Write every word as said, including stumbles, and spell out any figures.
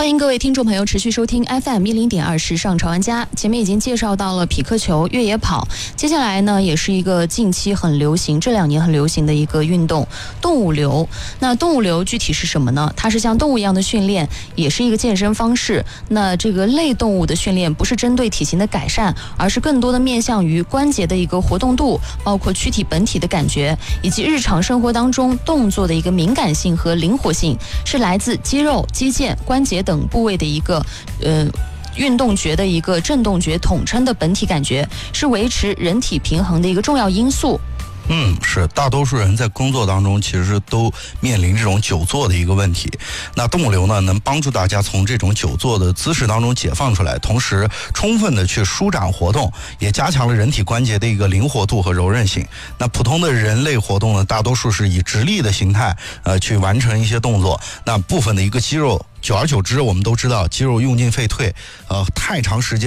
欢迎各位听众朋友持续收听 F M 一零点二时尚潮玩家。前面已经介绍到了匹克球、越野跑，接下来呢也是一个近期很流行、这两年很流行的一个运动——动物流。那动物流具体是什么呢？它是像动物一样的训练，也是一个健身方式。那这个类动物的训练不是针对体型的改善，而是更多的面向于关节的一个活动度，包括躯体本体的感觉，以及日常生活当中动作的一个敏感性和灵活性，是来自肌肉、肌腱、关节等部位的一个呃运动觉的一个振动觉统称的本体感觉，是维持人体平衡的一个重要因素。 嗯，是大多数人在工作当中其实都面临这种久坐的一个问题。那动物流呢，能帮助大家从这种久坐的姿势当中解放出来，同时充分的去舒展活动，也加强了人体关节的一个灵活度和柔韧性。那普通的人类活动呢，大多数是以直立的形态呃去完成一些动作，那部分的一个肌肉，久而久之我们都知道肌肉用进废退，呃太长时间